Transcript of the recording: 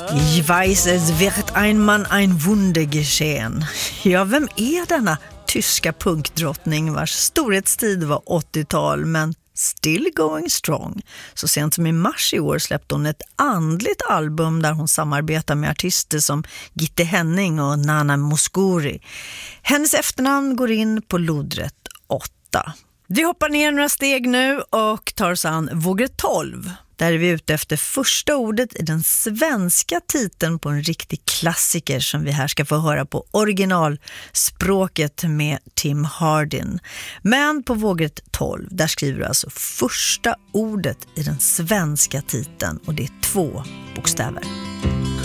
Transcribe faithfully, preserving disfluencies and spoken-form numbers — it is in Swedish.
Ich weiß, es wird einmal ein Wunder geschehen. Ja, vem är denna tyska punkdrottning vars storhetstid var åttiotal men still going strong? Så sent som i mars i år släppte hon ett andligt album där hon samarbetar med artister som Gitte Henning och Nana Mouskouri. Hennes efternamn går in på lodrätt åtta. Vi hoppar ner några steg nu och tar oss an vågrätt tolv. Där är vi ute efter första ordet i den svenska titeln på en riktig klassiker som vi här ska få höra på originalspråket med Tim Hardin. Men på vågrätt tolv, där skriver du alltså första ordet i den svenska titeln och det är två bokstäver.